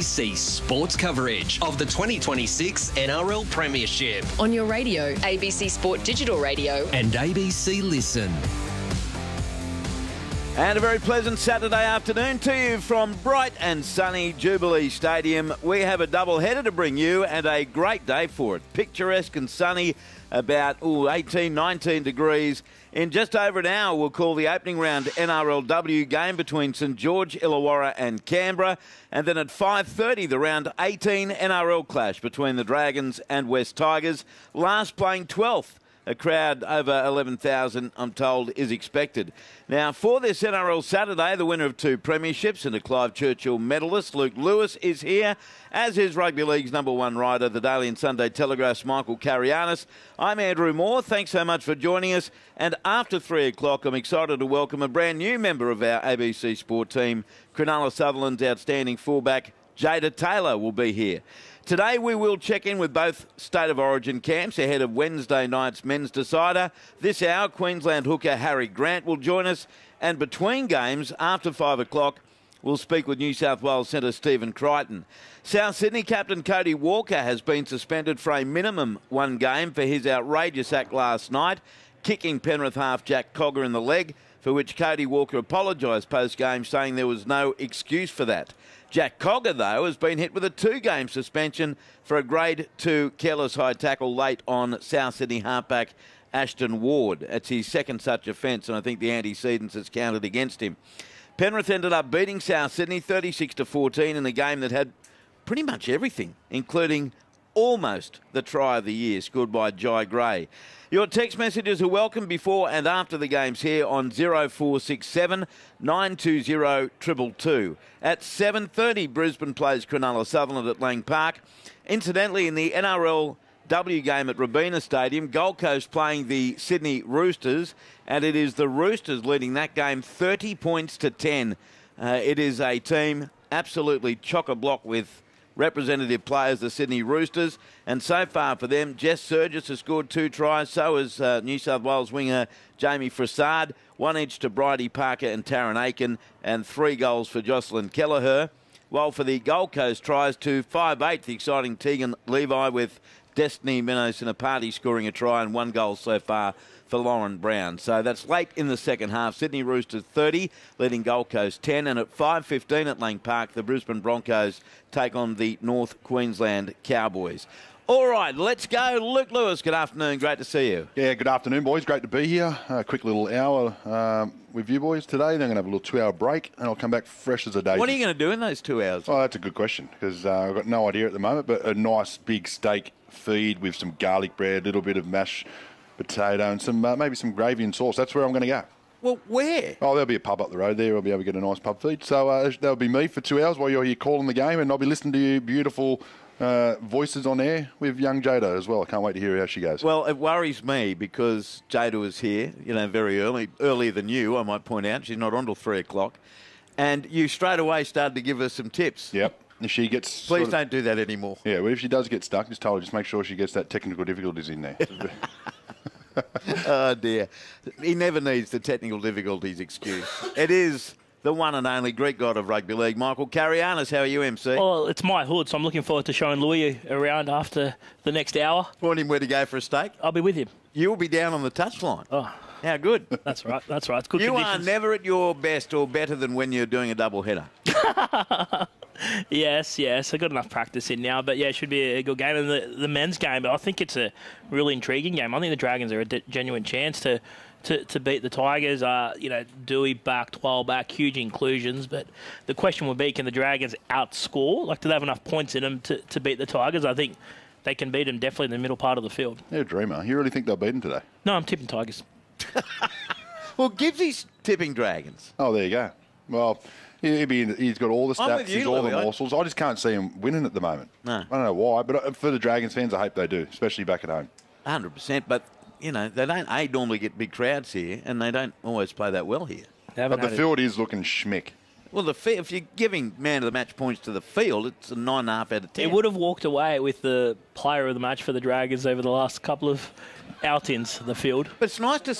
ABC Sports coverage of the 2026 NRL Premiership On your radio, ABC Sport Digital Radio. and ABC Listen. And a very pleasant Saturday afternoon to you from bright and sunny Jubilee Stadium. We have a double header to bring you and a great day for it. Picturesque and sunny, about 18, 19 degrees. In just over an hour, we'll call the opening round NRLW game between St George, Illawarra and Canberra. And then at 5:30, the round 18 NRL clash between the Dragons and West Tigers. Last playing 12th. A crowd over 11,000, I'm told, is expected. Now, for this NRL Saturday, the winner of 2 premierships and a Clive Churchill medalist, Luke Lewis, is here, as is Rugby League's #1 writer, the Daily and Sunday Telegraph's Michael Carianis. I'm Andrew Moore. Thanks so much for joining us. And after 3 o'clock, I'm excited to welcome a brand new member of our ABC Sport team. Cronulla Sutherland's outstanding fullback, Jada Taylor, will be here. Today we will check in with both State of Origin camps ahead of Wednesday night's men's decider. This hour, Queensland hooker Harry Grant will join us. And between games, after 5 o'clock, we'll speak with New South Wales centre Stephen Crichton. South Sydney captain Cody Walker has been suspended for a minimum 1 game for his outrageous act last night, kicking Penrith half Jack Cogger in the leg, for which Cody Walker apologised post-game, saying there was no excuse for that. Jack Cogger, though, has been hit with a 2-game suspension for a Grade 2 careless high tackle late on South Sydney halfback Ashton Ward. It's his second such offence, and I think the antecedents has counted against him. Penrith ended up beating South Sydney 36-14 in a game that had pretty much everything, including almost the try of the year, scored by Jai Gray. Your text messages are welcome before and after the games here on 0467 920 222. At 7:30, Brisbane plays Cronulla Sutherland at Lang Park. Incidentally, in the NRLW game at Robina Stadium, Gold Coast playing the Sydney Roosters, and it is the Roosters leading that game 30 points to 10. It is a team absolutely chock-a-block with representative players, the Sydney Roosters, and so far for them, Jess Surgis has scored 2 tries, so has New South Wales winger Jamie Frassard, 1 each to Bridie Parker and Taryn Aiken, and 3 goals for Jocelyn Kelleher. While for the Gold Coast tries to 5-8, the exciting Tegan Levi with Destiny Minno-Sinapati scoring a try and 1 goal so far for Lauren Brown. So that's late in the second half. Sydney Roosters 30, leading Gold Coast 10. And at 5:15 at Lang Park, the Brisbane Broncos take on the North Queensland Cowboys. All right, let's go. Luke Lewis, good afternoon. Great to see you. Yeah, good afternoon, boys. Great to be here. A quick little hour with you boys today. Then I'm going to have a little 2-hour break, and I'll come back fresh as a daisy. What are you going to do in those 2 hours? Oh, that's a good question, because I've got no idea at the moment, but a nice big steak feed with some garlic bread, a little bit of mashed potato, and some maybe some gravy and sauce. That's where I'm going to go. Well, where? Oh, there'll be a pub up the road there. I'll be able to get a nice pub feed. So that'll be me for 2 hours while you're here calling the game, and I'll be listening to you beautiful voices on air with young Jada as well. I can't wait to hear how she goes. Well, it worries me because Jada was here, very earlier than you, I might point out. She's not on till 3 o'clock. And you straight away started to give her some tips. Yep. If she gets... Please don't do that anymore. Yeah, well, if she does get stuck, just tell her, just make sure she gets that technical difficulties in there. Oh, dear. He never needs the technical difficulties excuse. It is the one and only Greek god of rugby league, Michael Carianis. How are you, MC? Well, it's my hood, so I'm looking forward to showing Louis around after the next hour. Want him where to go for a steak? I'll be with him. You'll be down on the touchline. Oh, how good. That's right. That's right. It's good You conditions. are never at your best or better than when you're doing a double header. Yes. I've got enough practice in now, but yeah, it should be a good game. And the men's game, but I think it's a really intriguing game. I think the Dragons are a genuine chance to beat the Tigers. Dewey back, Twal back, huge inclusions. But the question would be, can the Dragons outscore? Like, do they have enough points in them to beat the Tigers? I think they can beat them definitely in the middle part of the field. You're a dreamer. You really think they'll beat them today? No, I'm tipping Tigers. Well, Gibbsy's tipping Dragons. Oh, there you go. Well, he's got all the I'm stats, with you, he's all the Louis. morsels. I just can't see him winning at the moment. No. I don't know why, but for the Dragons fans, I hope they do, especially back at home. 100%, but, they don't normally get big crowds here, and they don't always play that well here. But the field is looking schmick. Well, if you're giving man of the match points to the field, it's a 9.5 out of 10. It would have walked away with the player of the match for the Dragons over the last couple of outings, the field. But it's nice to